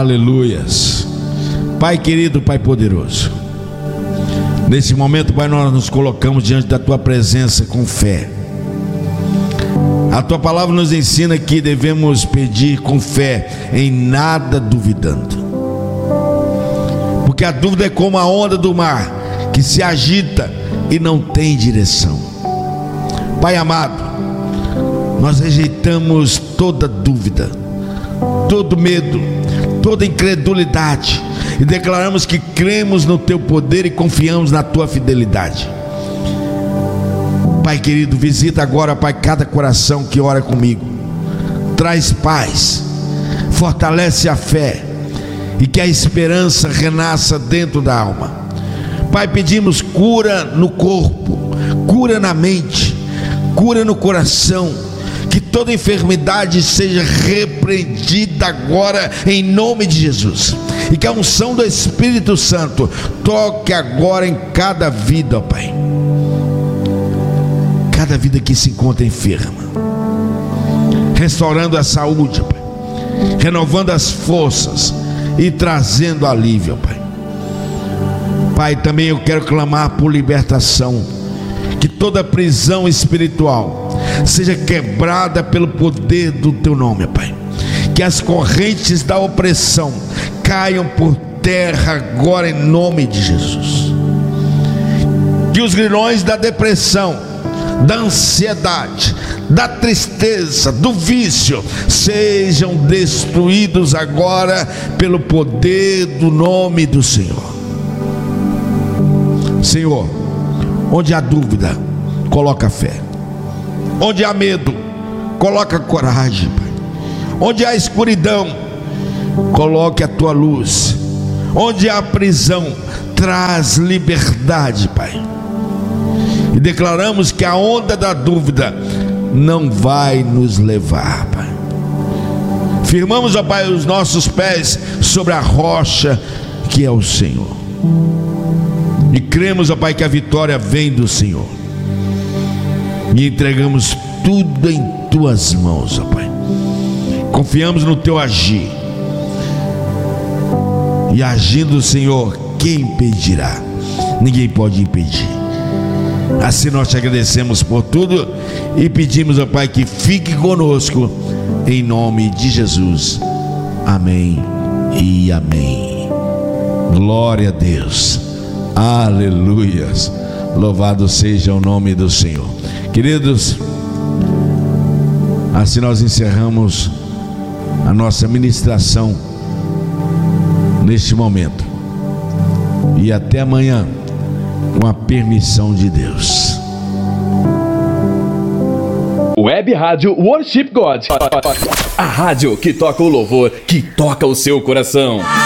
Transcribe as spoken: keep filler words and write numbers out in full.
Aleluias. Pai querido, Pai poderoso, nesse momento, Pai, nós nos colocamos diante da Tua presença com fé. A Tua palavra nos ensina que devemos pedir com fé, em nada duvidando, porque a dúvida é como a onda do mar, que se agita e não tem direção. Pai amado, nós rejeitamos toda dúvida, todo medo, toda incredulidade, e declaramos que cremos no Teu poder e confiamos na Tua fidelidade. Pai querido, visita agora, Pai, cada coração que ora comigo. Traz paz, fortalece a fé, e que a esperança renasça dentro da alma. Pai, pedimos cura no corpo, cura na mente, cura no coração, que toda enfermidade seja repreendida agora em nome de Jesus, e que a unção do Espírito Santo toque agora em cada vida, ó Pai, cada vida que se encontra enferma, restaurando a saúde, ó Pai, renovando as forças e trazendo alívio, ó Pai. Pai, também eu quero clamar por libertação, que toda prisão espiritual seja quebrada pelo poder do Teu nome, Pai, que as correntes da opressão caiam por terra agora em nome de Jesus, que os grilhões da depressão, da ansiedade, da tristeza, do vício sejam destruídos agora pelo poder do nome do Senhor. Senhor, onde há dúvida, coloca fé. Onde há medo, coloca coragem, Pai. Onde há escuridão, coloque a Tua luz. Onde há prisão, traz liberdade, Pai. E declaramos que a onda da dúvida não vai nos levar, Pai. Firmamos, ó Pai, os nossos pés sobre a rocha que é o Senhor. E cremos, ó Pai, que a vitória vem do Senhor. E entregamos tudo em Tuas mãos, ó Pai. Confiamos no Teu agir. E agindo o Senhor, quem impedirá? Ninguém pode impedir. Assim nós te agradecemos por tudo e pedimos, ó Pai, que fique conosco, em nome de Jesus. Amém e amém. Glória a Deus. Aleluias. Louvado seja o nome do Senhor. Queridos, assim nós encerramos a nossa ministração neste momento, e até amanhã, com a permissão de Deus. Web Rádio Worship God, a rádio que toca o louvor, que toca o seu coração.